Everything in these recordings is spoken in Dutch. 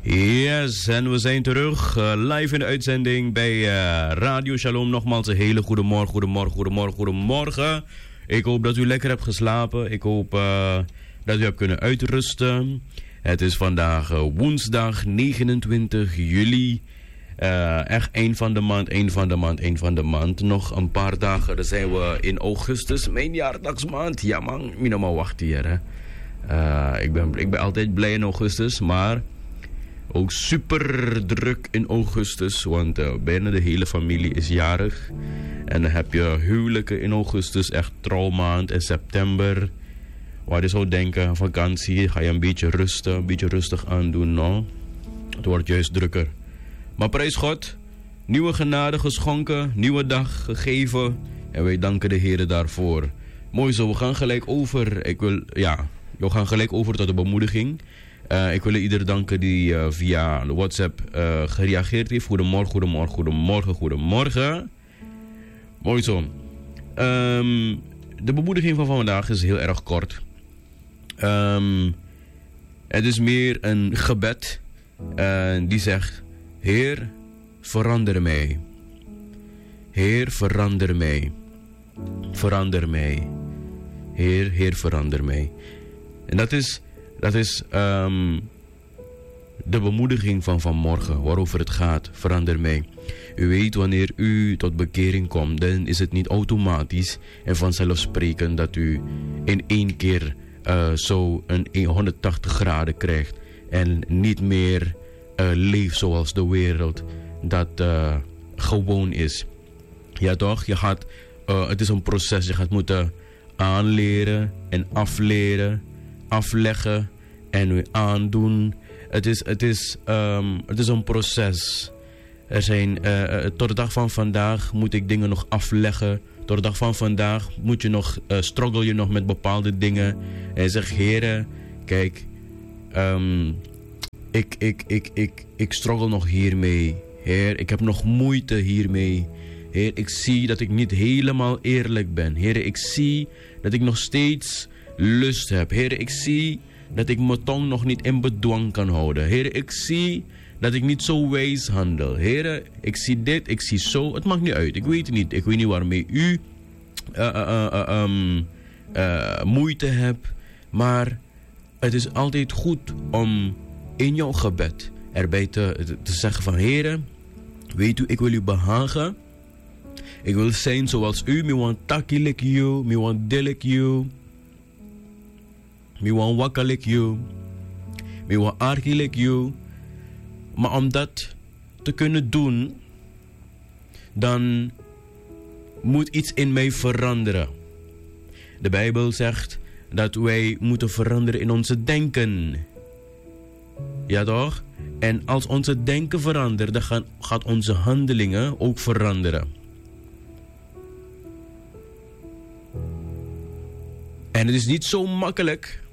Yes, en we zijn terug live in de uitzending bij Radio Shalom. Nogmaals een hele goede morgen. Ik hoop dat u lekker hebt geslapen. Ik hoop dat u hebt kunnen uitrusten. Het is vandaag woensdag 29 juli. Echt eind van de maand. Nog een paar dagen, dan zijn we in augustus, mijn jaardagsmaand. Ja man, moet nog maar wachten hier. Ik ben altijd blij in augustus, maar ook super druk in augustus, want bijna de hele familie is jarig. En dan heb je huwelijken in augustus, echt trouwmaand. En september, waar je zou denken, vakantie, ga je een beetje rustig aandoen. No? Het wordt juist drukker. Maar prijs God, nieuwe genade geschonken, nieuwe dag gegeven. En wij danken de Heer daarvoor. Mooi zo, we gaan gelijk over. We gaan gelijk over tot de bemoediging. Ik wil ieder danken die via de WhatsApp gereageerd heeft. Goedemorgen. Mooi zo. De bemoediging van vandaag is heel erg kort. Het is meer een gebed. Die zegt: Heer, verander mij. Heer, verander mij. Verander mij. Heer, verander mij. En dat is de bemoediging van vanmorgen, waarover het gaat. Verander mij. U weet, wanneer u tot bekering komt, dan is het niet automatisch en vanzelfsprekend dat u in één keer zo een 180 graden krijgt en niet meer leeft zoals de wereld dat gewoon is. Ja toch? Het is een proces. Je gaat moeten aanleren en afleren, afleggen en weer aandoen. Het is een proces. Tot de dag van vandaag moet ik dingen nog afleggen. Tot de dag van vandaag struggle je nog met bepaalde dingen. En je zegt: Heere, kijk, ik struggle nog hiermee. Heer, ik heb nog moeite hiermee. Heer, ik zie dat ik niet helemaal eerlijk ben. Heer, ik zie dat ik nog steeds lust heb. Heer, ik zie dat ik mijn tong nog niet in bedwang kan houden. Heer, ik zie dat ik niet zo wijs handel. Heer, ik zie dit, ik zie zo. Het maakt niet uit. Ik weet het niet. Ik weet niet waarmee u moeite hebt. Maar het is altijd goed om in jouw gebed erbij te zeggen van: Heer, weet u, ik wil u behagen. Ik wil zijn zoals u. Me want taki like you. Me want de like you. Me want wakka like you. Me want arki like you. Maar om dat te kunnen doen, dan moet iets in mij veranderen. De Bijbel zegt dat wij moeten veranderen in onze denken. Ja toch? En als onze denken verandert, dan gaat onze handelingen ook veranderen. En het is niet zo makkelijk.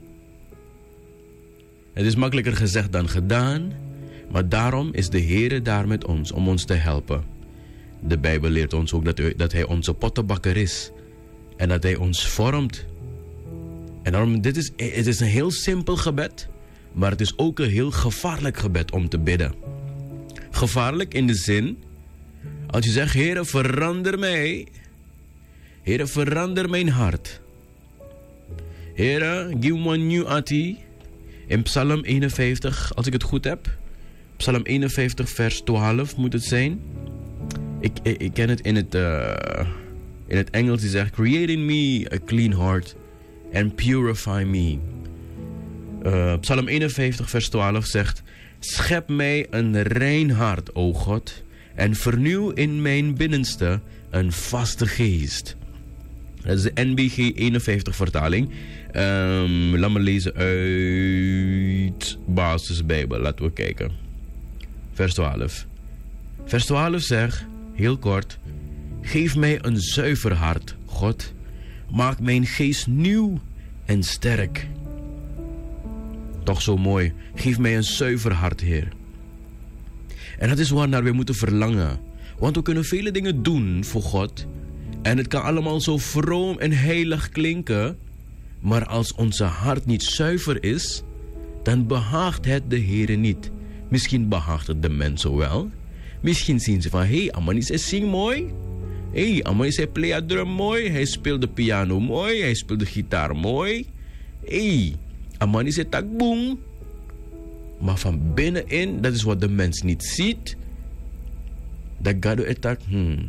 Het is makkelijker gezegd dan gedaan. Maar daarom is de Heer daar met ons, om ons te helpen. De Bijbel leert ons ook dat Hij onze pottenbakker is. En dat Hij ons vormt. En daarom, het is een heel simpel gebed. Maar het is ook een heel gevaarlijk gebed om te bidden. Gevaarlijk in de zin, als je zegt: Heere, verander mij. Heere, verander mijn hart. Heere, give me a new ati. In Psalm 51, als ik het goed heb. Psalm 51 vers 12 moet het zijn. Ik ken het in het Engels. Die zegt: Create in me a clean heart and purify me. Psalm 51 vers 12 zegt: Schep mij een rein hart, o God, en vernieuw in mijn binnenste een vaste geest. Dat is de NBG 51 vertaling. Laat me lezen uit Basisbijbel. Laten we kijken. Vers 12. Vers 12 zegt, heel kort: Geef mij een zuiver hart, God. Maak mijn geest nieuw en sterk. Toch zo mooi. Geef mij een zuiver hart, Heer. En dat is waarnaar we moeten verlangen. Want we kunnen vele dingen doen voor God. En het kan allemaal zo vroom en heilig klinken. Maar als onze hart niet zuiver is, dan behaagt het de Heere niet. Misschien behaagt het de mensen wel. Misschien zien ze van, hé, Amanis is zing mooi. Hé, Amanis hij play drum mooi. Hij speelt de piano mooi. Hij speelt de gitaar mooi. Hé, Amanis is takboom. Maar van binnenin, dat is wat de mens niet ziet. Dat gado etak,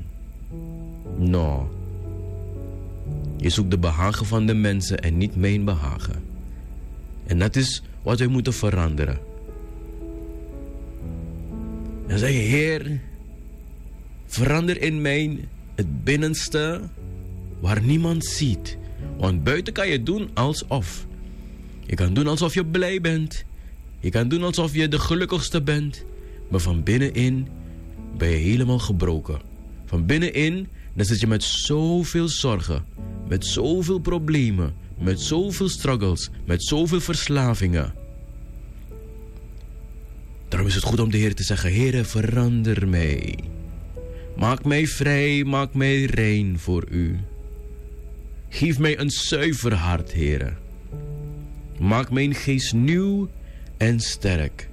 no. Je zoekt de behagen van de mensen en niet mijn behagen. En dat is wat wij moeten veranderen. Dan zeg je, Heer, verander in mij het binnenste waar niemand ziet. Want buiten kan je doen alsof. Je kan doen alsof je blij bent. Je kan doen alsof je de gelukkigste bent. Maar van binnenin ben je helemaal gebroken. Van binnenin, dan zit je met zoveel zorgen. Met zoveel problemen. Met zoveel struggles. Met zoveel verslavingen. Daarom is het goed om de Heer te zeggen, Heere, verander mij. Maak mij vrij, maak mij rein voor u. Geef mij een zuiver hart, Heere. Maak mijn geest nieuw en sterk.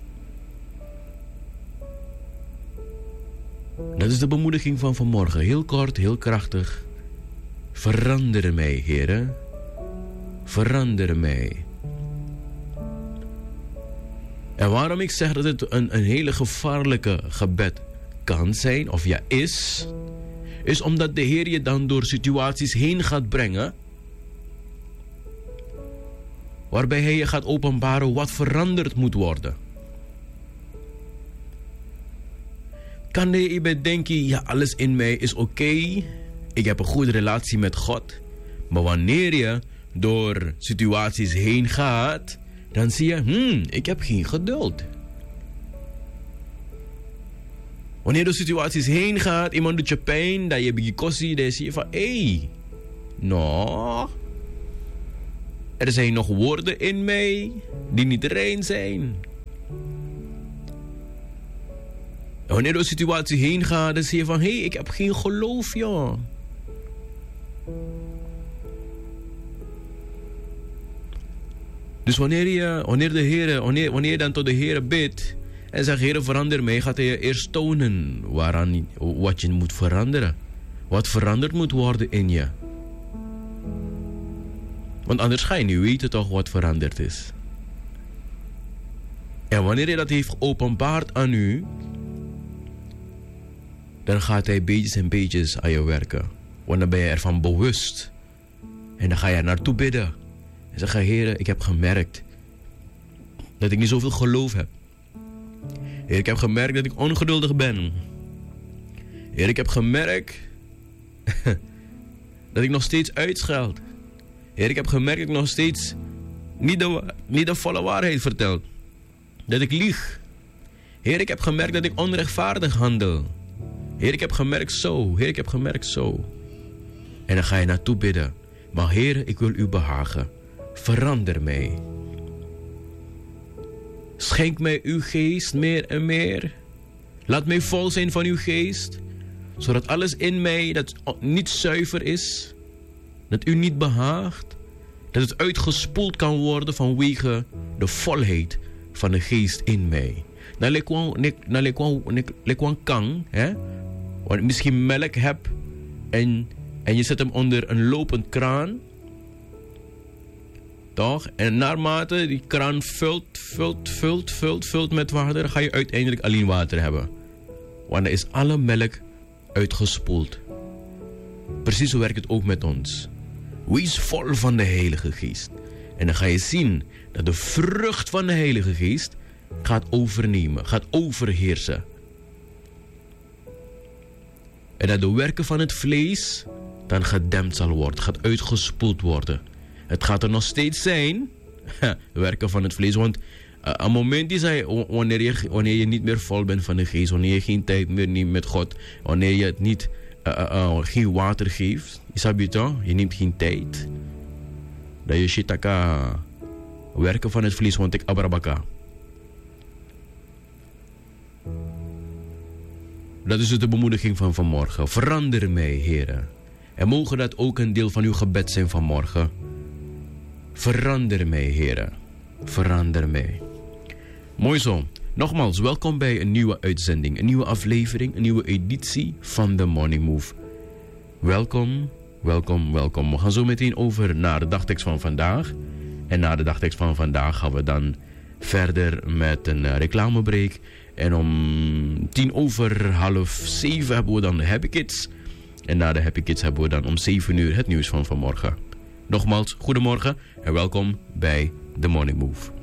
Dat is de bemoediging van vanmorgen. Heel kort, heel krachtig. Verander mij, Heere. Verander mij. En waarom ik zeg dat het een hele gevaarlijke gebed kan zijn, of ja is omdat de Heer je dan door situaties heen gaat brengen, waarbij Hij je gaat openbaren wat veranderd moet worden. Kan je bedenken, ja, alles in mij is oké. Ik heb een goede relatie met God. Maar wanneer je door situaties heen gaat, dan zie je, ik heb geen geduld. Wanneer je door situaties heen gaat, iemand doet je pijn, dat je begint kossie, dan zie je van, no. Er zijn nog woorden in mij die niet rein zijn. En wanneer je door situaties heen gaat, dan zie je van, ik heb geen geloof, joh. Dus wanneer je dan tot de Heer bidt en zegt, Heer, verander mij, gaat Hij je eerst tonen wat je moet veranderen. Wat veranderd moet worden in je. Want anders ga je niet weten toch wat veranderd is. En wanneer Hij dat heeft geopenbaard aan u, dan gaat Hij beetjes en beetjes aan je werken. Want dan ben je ervan bewust. En dan ga je er naartoe bidden. En zeg, Heer, ik heb gemerkt dat ik niet zoveel geloof heb. Heer, ik heb gemerkt dat ik ongeduldig ben. Heer, ik heb gemerkt dat ik nog steeds uitscheld. Heer, ik heb gemerkt dat ik nog steeds niet de volle waarheid vertel. Dat ik lieg. Heer, ik heb gemerkt dat ik onrechtvaardig handel. Heer, ik heb gemerkt zo. Heer, ik heb gemerkt zo. En dan ga je naartoe bidden. Maar Heer, ik wil u behagen. Verander mij. Schenk mij uw geest meer en meer. Laat mij vol zijn van uw geest. Zodat alles in mij dat niet zuiver is. Dat u niet behaagt. Dat het uitgespoeld kan worden vanwege de volheid van de geest in mij. Lekwan kan. Want ik misschien melk heb. En je zet hem onder een lopend kraan. Toch? En naarmate die kraan vult met water, ga je uiteindelijk alleen water hebben. Want dan is alle melk uitgespoeld. Precies zo werkt het ook met ons. Wees vol van de Heilige Geest. En dan ga je zien dat de vrucht van de Heilige Geest gaat overnemen, gaat overheersen. En dat de werken van het vlees dan gedempt zal worden, gaat uitgespoeld worden. Het gaat er nog steeds zijn, werken van het vlees. Want een moment is hij, wanneer je niet meer vol bent van de geest, wanneer je geen tijd meer neemt met God, wanneer je het niet, geen water geeft, je neemt geen tijd. Dat je shitaka, werken van het vlees, want ik abrabaka. Dat is dus de bemoediging van vanmorgen. Verander mij, Heere. En mogen dat ook een deel van uw gebed zijn vanmorgen. Verander mij, Heere. Verander mij. Mooi zo. Nogmaals, welkom bij een nieuwe uitzending, een nieuwe aflevering, een nieuwe editie van The Morning Move. Welkom, welkom, welkom. We gaan zo meteen over naar de dagtekst van vandaag. En na de dagtekst van vandaag gaan we dan verder met een reclamebreak. En om 6:10 hebben we dan de Happy Kids. En na de Happy Kids hebben we dan om 7 uur het nieuws van vanmorgen. Nogmaals, goedemorgen en welkom bij The Morning Move.